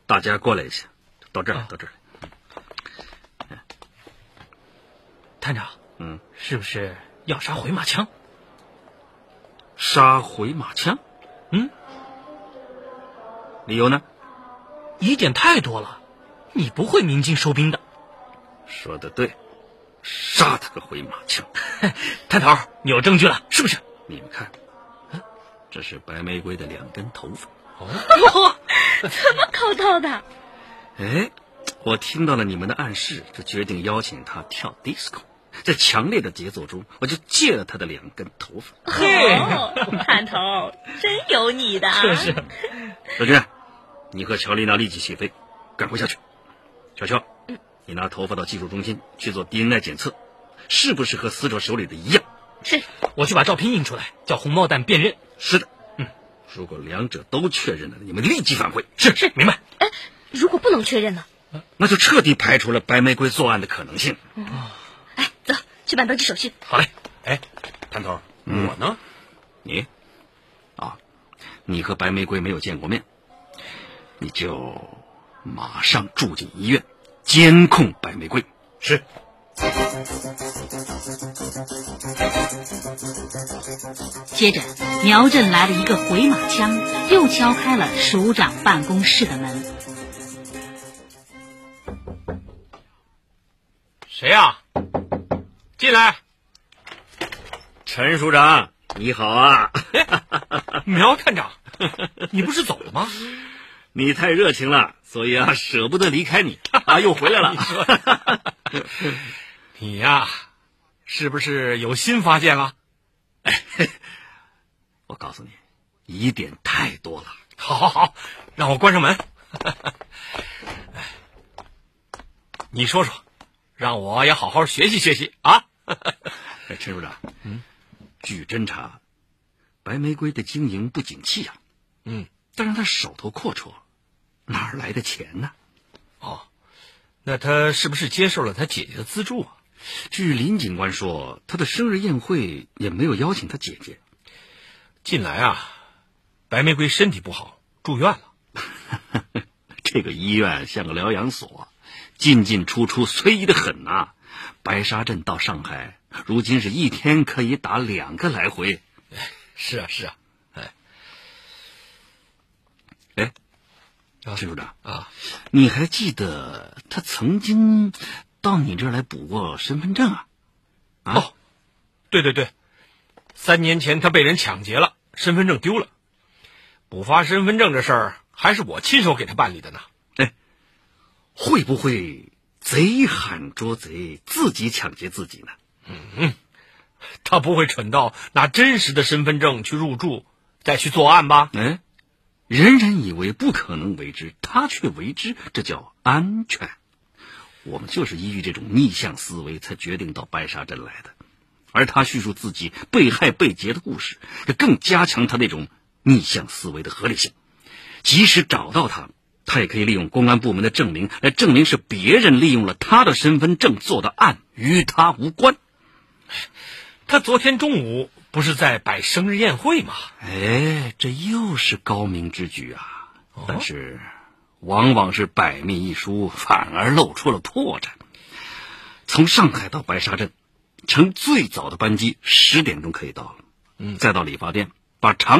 大家过来一下，到这儿，到这儿。 探长，是不是要杀回马枪？ 杀回马枪？理由呢？ 疑点太多了，你不会鸣金收兵的。 说得对，杀他个回马枪！ 探头，你有证据了，是不是？ 你们看，这是白玫瑰的2根头发。 怎么抠到的？ 哎，我听到了你们的暗示，就决定邀请他跳 disco。在强烈的节奏中，我就借了他的2根头发。 探头真有你的。 是。 小军，你和乔丽娜立即起飞，赶快下去。乔乔，你拿头发到技术中心去做 DNA 检测，是不是和死者手里的一样？ 是。 我去把照片印出来，叫红帽蛋辨认。 是的。如果2者都确认了，你们立即返回。 是，明白。 如果不能确认呢？ 那就彻底排除了白玫瑰作案的可能性。 走，去办登记手续。 好嘞。 探头，我呢？ 你和白玫瑰没有见过面，你就马上住进医院，监控白玫瑰。 是。 接着，苗振来了一个回马枪，又敲开了署长办公室的门。 谁呀？进来。 陈署长，你好啊！ 苗探长，你不是走了吗？ 你太热情了，所以舍不得离开你又回来了。 你呀，是不是有新发现了？ 我告诉你，疑点太多了。 好，让我关上门。你说说，让我也好好学习学习啊！ 陈署长，据侦查，白玫瑰的经营不景气但让他手头阔绰，哪儿来的钱呢？ 那他是不是接受了他姐姐的资助啊？ 据林警官说，他的生日宴会也没有邀请他姐姐。 近来白玫瑰身体不好，住院了。 这个医院像个疗养所，进进出出随意的很呐。白沙镇到上海，如今是1天可以打2个来回。 是啊。 陈署长你还记得他曾经到你这儿来补过身份证对，3年前他被人抢劫了，身份证丢了。补发身份证这事儿还是我亲手给他办理的呢。 会不会贼喊捉贼，自己抢劫自己呢？ 他不会蠢到拿真实的身份证去入住，再去作案吧？ 人人以为不可能为之，他却为之，这叫安全。我们就是依据这种逆向思维才决定到白沙镇来的。而他叙述自己被害被劫的故事，更加强他那种逆向思维的合理性。即使找到他也可以利用公安部门的证明来证明是别人利用了他的身份证做的案，与他无关。 他昨天中午不是在摆生日宴会吗？ 这又是高明之举啊！但是往往是百密一疏，反而露出了破绽。从上海到白沙镇，乘最早的班机10点钟可以到了，再到理发店把长